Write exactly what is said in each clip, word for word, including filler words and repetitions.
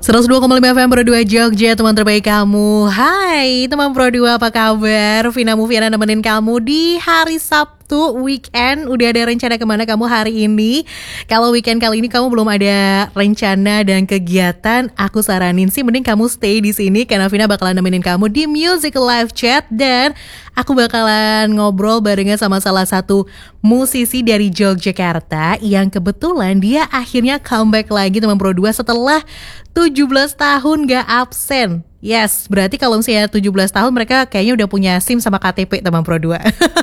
seratus dua koma lima F M Pro dua Jogja, teman terbaik kamu. Hai teman Pro dua, apa kabar? Vina Mufiana nemenin kamu di hari Sabtu weekend. Udah ada rencana kemana kamu hari ini? Kalau weekend kali ini kamu belum ada rencana dan kegiatan, aku saranin sih mending kamu stay di sini karena Vina bakalan nemenin kamu di Music Live Chat. Dan aku bakalan ngobrol barengan sama salah satu musisi dari Yogyakarta yang kebetulan dia akhirnya comeback lagi teman Pro dua setelah tujuh belas tahun gak absen. Yes, berarti kalau misalnya tujuh belas tahun mereka kayaknya udah punya SIM sama K T P teman Pro dua.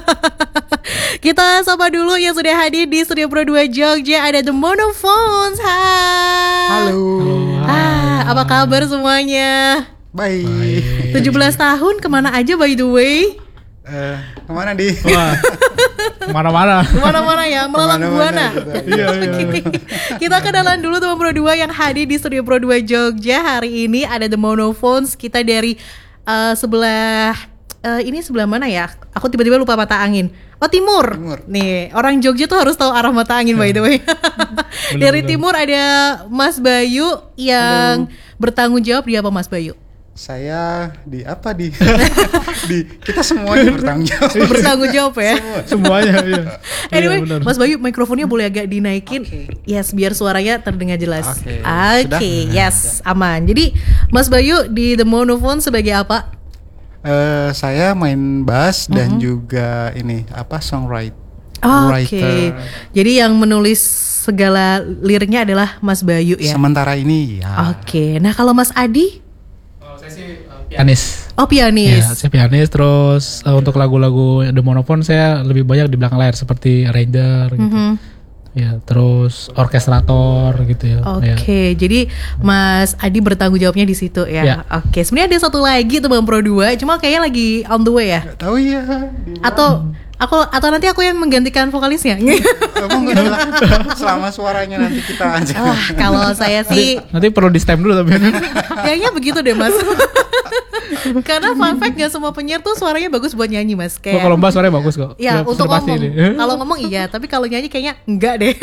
Kita sapa dulu yang sudah hadir di Studio Pro dua Jogja. Ada The Monophones. Hai. Halo. Ah, apa kabar semuanya? Baik. tujuh belas tahun kemana aja by the way? Uh, kemana di? Wah, kemana-mana. Kemana-mana ya, melalang buana. Iya, iya. Kita kenalan dulu teman Pro dua yang hadir di Studio Pro dua Jogja. Hari ini ada The Monophones. Kita dari uh, sebelah uh, ini sebelah mana ya? Aku tiba-tiba lupa mata angin. Oh, timur. Timur. Nih, orang Jogja tuh harus tahu arah mata angin by the way. Dari timur ada Mas Bayu yang Halo. Bertanggung jawab di apa Mas Bayu? Saya di apa di? di kita semuanya bertanggung jawab. Bertanggung jawab ya. Semua. Semuanya iya. Anyway, iya, Mas Bayu mikrofonnya boleh agak dinaikin. Okay. Yes, biar suaranya terdengar jelas. Oke, okay. okay, yes, ya. Aman. Jadi Mas Bayu di The Monophone sebagai apa? Uh, saya main bass mm-hmm. dan juga ini apa songwriter. Oh, Oke. Okay. Jadi yang menulis segala liriknya adalah Mas Bayu ya. Sementara ini ya. Oke. Okay. Nah, kalau Mas Adi? Saya sih uh, pianis. Oh, pianis. Ya, saya pianis. Terus uh, untuk lagu-lagu The Monophone saya lebih banyak di belakang layar seperti arranger gitu. Mm-hmm. Ya, terus orkestrator gitu ya. Oke, okay, ya. Jadi Mas Adi bertanggung jawabnya di situ ya. ya. Oke, okay. Sebenarnya ada satu lagi teman Pro dua, cuma kayaknya lagi on the way ya. Gak tahu ya. Atau aku atau nanti aku yang menggantikan vokalisnya. Kamu nggak selama suaranya nanti kita aja. Wah, kalau saya sih nanti perlu di stem dulu tapi. Kayaknya begitu deh Mas. Karena fun fact gak semua penyiar tuh suaranya bagus buat nyanyi Mas. Kayak, kalau mbak suaranya bagus kok. Ya untuk ngomong. Kalau ngomong iya, tapi kalau nyanyi kayaknya enggak deh.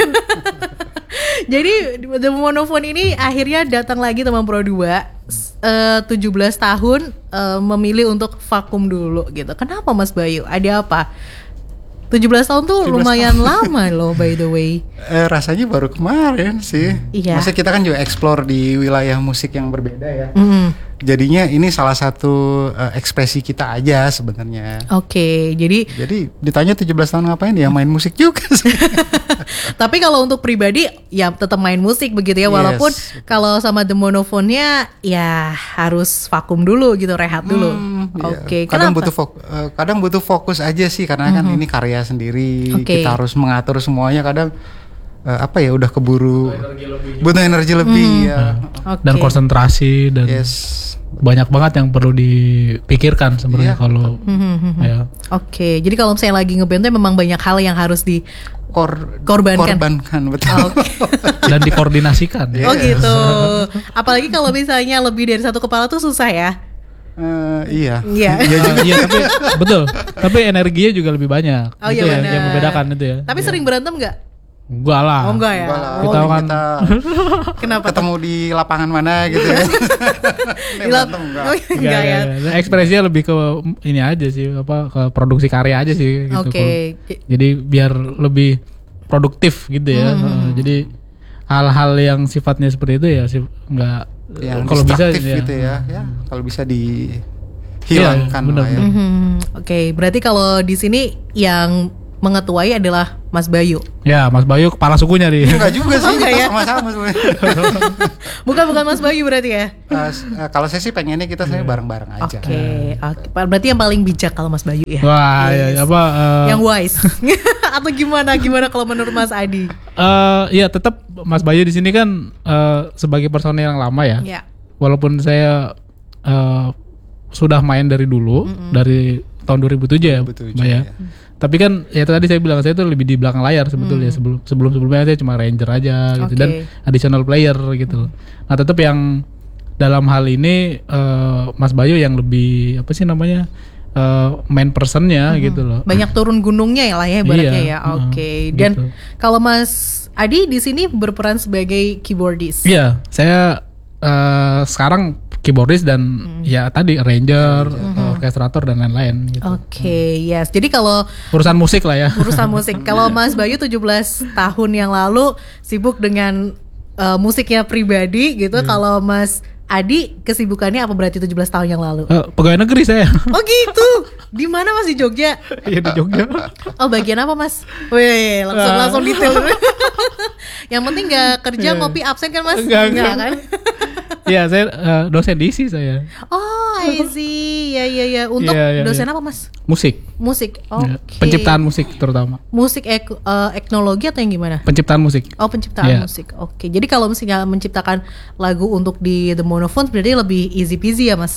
Jadi The Monophone ini akhirnya datang lagi teman Pro dua uh, tujuh belas tahun uh, memilih untuk vakum dulu gitu. Kenapa Mas Bayu? Ada apa? tujuh belas tahun tuh lumayan tahun. Lama loh by the way. Eh, rasanya baru kemarin sih. Iya. Maksudnya kita kan juga explore di wilayah musik yang berbeda ya. Mm. Jadinya ini salah satu uh, ekspresi kita aja sebenarnya. Oke, okay, jadi Jadi ditanya tujuh belas tahun ngapain ya main musik juga sih. Tapi kalau untuk pribadi ya tetap main musik begitu ya, walaupun yes. Kalau sama The Monophone-nya ya harus vakum dulu gitu, rehat dulu. Hmm, Oke, okay. Iya. Kadang kenapa? butuh fokus, uh, kadang butuh fokus aja sih karena mm-hmm. kan ini karya sendiri, okay. Kita harus mengatur semuanya. Kadang uh, apa ya udah keburu, butuh energi lebih, butuh energi lebih hmm. ya. Okay. Dan konsentrasi dan yes. banyak banget yang perlu dipikirkan sebenarnya yeah. kalau hmm. ya. Oke, okay. Jadi kalau misalnya lagi ngeband tuh memang banyak hal yang harus di Kor- korbankan. korbankan betul. Okay. Dan dikoordinasikan. Yes. Oh gitu. Apalagi kalau misalnya lebih dari satu kepala tuh susah ya. Uh, iya. Iya. Iya juga. Iya, tapi betul. Tapi energinya juga lebih banyak. Oh itu iya ya, yang membedakan itu ya. Tapi sering berantem nggak? Enggak lah. Oh enggak ya. Enggak lah. Kita oh, kan kita kenapa ketemu tuh? Di lapangan mana gitu ya. Di lapangan enggak. Oh, enggak, enggak ya. ya. Ekspresinya lebih ke ini aja sih, apa ke produksi karya aja sih gitu. Oke. Okay. Jadi biar lebih produktif gitu ya. Hmm. Uh, jadi hal-hal yang sifatnya seperti itu ya sih enggak kalau bisa gitu ya. Ya, kalau bisa dihilangkan ya, lah ya. Mm-hmm. Oke, okay, berarti kalau di sini yang mengetuai adalah Mas Bayu. Ya, Mas Bayu kepala sukunya nih. Enggak juga sih, oh, kita ya? sama-sama sebenarnya. Bukan bukan Mas Bayu berarti ya? Uh, uh, kalau saya sih pengennya kita saya bareng-bareng aja. Oke, okay. okay. Berarti yang paling bijak kalau Mas Bayu ya. Wah, yes. ya, apa? Uh, yang wise. Atau gimana? Gimana kalau menurut Mas Adi? Uh, ya tetap Mas Bayu di sini kan uh, sebagai personil yang lama ya. Yeah. Walaupun saya uh, sudah main dari dulu, mm-hmm. dari tahun dua ribu tujuh ya, Mbak ya. Tapi kan ya tadi saya bilang saya tuh lebih di belakang layar sebetulnya. hmm. sebelum sebelum sebelumnya saya cuma ranger aja gitu, okay. Dan additional player gitu. Nah tetap yang dalam hal ini uh, Mas Bayu yang lebih apa sih namanya uh, main personnya hmm. gitu loh. Banyak turun gunungnya ya lah ya ibaratnya iya, ya. Oke. Okay. Uh, Dan gitu. Kalau Mas Adi di sini berperan sebagai keyboardist. Iya, saya uh, sekarang keyboardis dan hmm. ya tadi arranger, hmm. orkestrator dan lain-lain gitu. Oke, okay, yes. Jadi kalau urusan musik lah ya. Urusan musik. Kalau Mas Bayu tujuh belas tahun yang lalu sibuk dengan uh, musiknya pribadi gitu. Hmm. Kalau Mas Adi kesibukannya apa berarti tujuh belas tahun yang lalu? Uh, pegawai negeri saya. Oh gitu. Di mana Mas, di Jogja? Iya di Jogja. Oh bagian apa Mas? Wih langsung langsung detail. Yang penting nggak kerja ngopi absen kan Mas? Enggak, enggak kan? Iya saya uh, dosen D C saya. Oh I see. Ya ya ya. Untuk ya, ya, dosen ya. Apa Mas? Musik. Musik. Oke. Okay. Penciptaan musik terutama. Musik ek, uh, etnologi atau yang gimana? Penciptaan musik. Oh penciptaan yeah. musik. Oke. Okay. Jadi kalau misalnya menciptakan lagu untuk di The Monophones berarti lebih easy peasy ya Mas?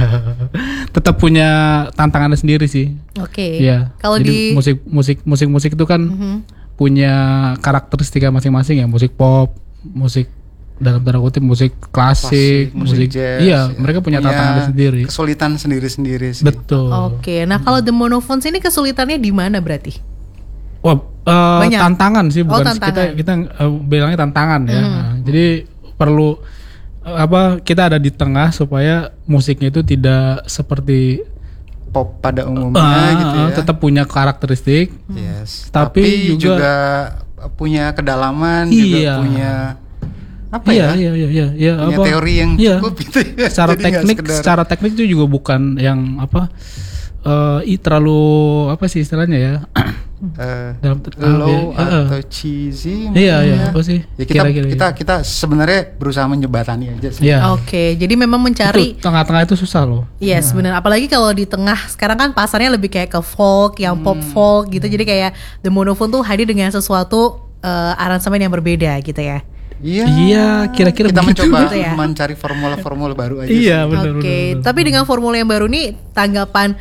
Tetap punya tantangannya sendiri sih. Oke. Okay. Iya. Kalau di musik musik musik musik itu kan mm-hmm. punya karakteristika masing-masing ya. Musik pop, musik dalam tanda kutip musik klasik, klasik musik, musik jazz. Iya, ya. Mereka punya tantangan sendiri. Kesulitan sendiri-sendiri sih. Betul. Oke. Nah, kalau The Monophones ini kesulitannya di mana berarti? Wah, uh, tantangan sih bukan oh, tantangan. kita kita uh, bilangnya tantangan ya. Hmm. Nah, jadi perlu uh, apa kita ada di tengah supaya musiknya itu tidak seperti pop pada umumnya uh, gitu ya. Tetap punya karakteristik. Yes. Tapi, tapi juga, juga punya kedalaman, iya. juga punya apa iya, ya? Iya, iya, iya, iya. Punya apa? teori yang iya. cukup gitu ya. Secara teknik, secara teknik itu juga bukan yang apa uh, i terlalu apa sih istilahnya ya? uh, dalam low ya, atau uh, cheesy. Iya, iya, apa sih? Ya kita kira-kira, kita kita sebenarnya berusaha menjembatani aja sih. Yeah. Oke, okay, jadi memang mencari itu, tengah-tengah itu susah loh. Yes, nah. Benar. Apalagi kalau di tengah sekarang kan pasarnya lebih kayak ke folk, yang hmm. pop folk gitu. Jadi kayak The Monophone tuh hadir dengan sesuatu uh, aransemen yang berbeda gitu ya. Iya, iya, kira-kira kita begitu. mencoba gitu ya? mencari formula-formula baru aja. Iya, benar. Oke, okay. Tapi dengan formula yang baru nih tanggapan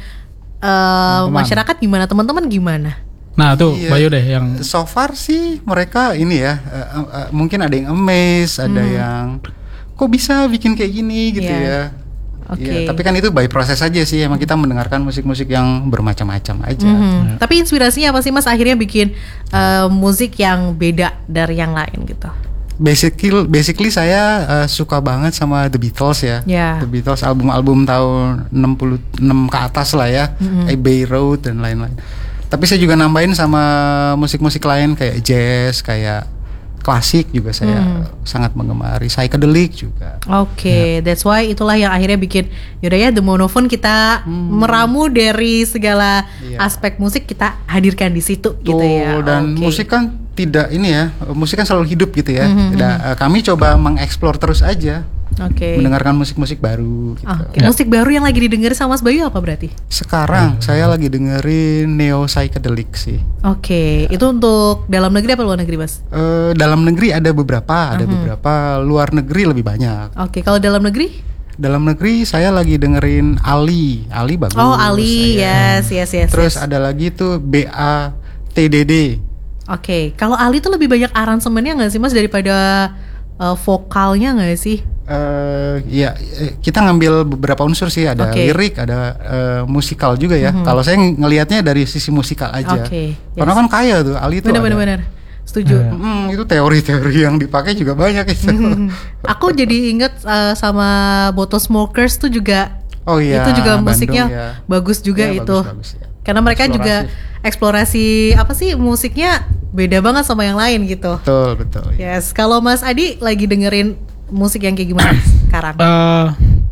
uh, masyarakat gimana, teman-teman gimana? Nah tuh, iya. Bayu deh yang so far sih mereka ini ya, uh, uh, uh, mungkin ada yang amazed, ada hmm. yang kok bisa bikin kayak gini gitu yeah. ya. Oke. Okay. Ya, tapi kan itu by proses aja sih, emang kita mendengarkan musik-musik yang bermacam-macam aja. Mm-hmm. Ya. Tapi inspirasinya apa sih Mas akhirnya bikin uh, musik yang beda dari yang lain gitu? Basically, basically saya uh, suka banget sama The Beatles ya. Yeah. The Beatles album-album tahun enam puluh enam ke atas lah ya, mm-hmm. Abbey Road dan lain-lain. Tapi saya juga nambahin sama musik-musik lain kayak jazz, kayak klasik juga saya hmm. sangat menggemari, psychedelic juga. Oke, okay, yeah. That's why itulah yang akhirnya bikin yaudah ya The Monophone kita hmm. meramu dari segala yeah. aspek musik kita hadirkan di situ. Tuh, gitu ya. Dan okay. musik kan tidak ini ya, musik kan selalu hidup gitu ya. Mm-hmm. Nah, kami coba mengeksplor terus aja. Okay. Mendengarkan musik-musik baru gitu. Okay. Ya. Musik baru yang lagi didengar sama Mas Bayu apa berarti? Sekarang hmm. saya lagi dengerin neo psychedelic sih. Oke, okay. ya. Itu untuk dalam negeri apa luar negeri, Mas? Uh, dalam negeri ada beberapa, ada uh-huh. beberapa, luar negeri lebih banyak. Oke, okay. Kalau dalam negeri? Dalam negeri saya lagi dengerin Ali, Ali bagus. Oh, Ali, saya. yes, yes, yes. Terus yes. ada lagi tuh B A T D D. Oke, okay. Kalau Ali tuh lebih banyak aransemennya nggak sih Mas daripada uh, vokalnya nggak sih? Uh, ya kita ngambil beberapa unsur sih, ada okay. lirik, ada uh, musikal juga ya. Mm-hmm. Kalau saya ngelihatnya dari sisi musikal aja. Okay. Yes. Karena kan kaya tuh Ali tuh. Benar-benar. Setuju. Hmm. Hmm, itu teori-teori yang dipakai juga banyak itu. Hmm. Aku jadi inget uh, sama Bottle Smokers tuh juga. Oh iya. Itu juga Bandung, musiknya ya. bagus juga ya, itu. Bagus, bagus, ya. Karena mereka eksplorasi. juga eksplorasi apa sih musiknya beda banget sama yang lain gitu. Betul betul. Yes. Kalau Mas Adi lagi dengerin musik yang kayak gimana sekarang? Uh,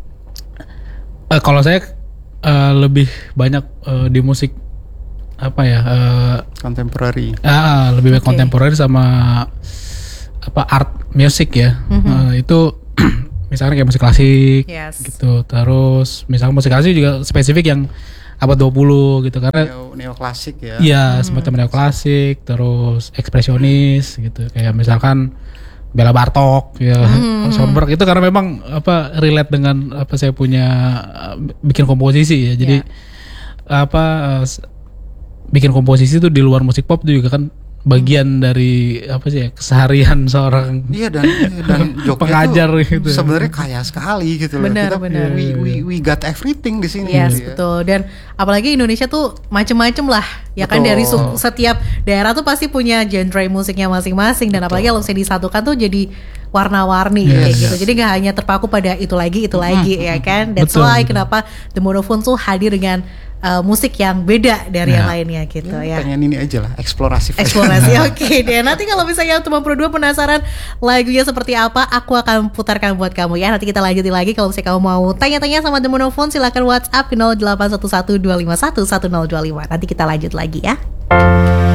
uh, kalau saya uh, lebih banyak uh, di musik apa ya? Uh, contemporary. Uh, lebih banyak okay. contemporary sama apa art music ya. Mm-hmm. Uh, itu misalnya kayak musik klasik yes. gitu. Terus misalnya musik klasik juga spesifik yang abad dua puluh gitu karena neo, neoklasik ya. Iya, hmm. semacam neoklasik, terus ekspresionis gitu. Kayak misalkan Bela Bartok ya, hmm. Schoenberg itu karena memang apa relate dengan apa saya punya uh, bikin komposisi ya. Jadi yeah. apa uh, bikin komposisi itu di luar musik pop itu juga kan bagian dari apa sih ya, keseharian seorang Iya dan dan Jogja pengajar tuh gitu. sebenarnya kaya sekali gitu loh. Benar, Kita benar. we, we we got everything di sini. Yes, gitu ya. betul. Dan apalagi Indonesia tuh macem-macem lah. Ya kan Betul. dari su- setiap daerah tuh pasti punya genre musiknya masing-masing. Dan apalagi kalau misalnya disatukan tuh jadi warna-warni Yes. kayak gitu. Jadi nggak hanya terpaku pada itu lagi, itu lagi ya kan. That's Betul, why betul. kenapa The Monophone tuh hadir dengan uh, musik yang beda dari yang Ya. lainnya gitu ya. Pengen ini aja lah, eksplorasi. Eksplorasi, oke deh. Nanti kalau misalnya teman Pro dua penasaran lagunya seperti apa, aku akan putarkan buat kamu ya. Nanti kita lanjutin lagi. Kalau misalnya kamu mau tanya-tanya sama The Monophone, silakan WhatsApp ke nol delapan satu satu dua lima satu satu nol dua lima. Nanti kita lanjut lagi ya.